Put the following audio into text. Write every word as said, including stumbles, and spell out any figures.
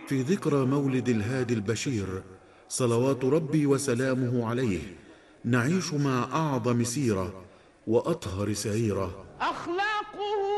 في ذكرى مولد الهادي البشير صلوات ربي وسلامه عليه نعيش مع أعظم سيرة وأطهر سعيرة. أخلاقه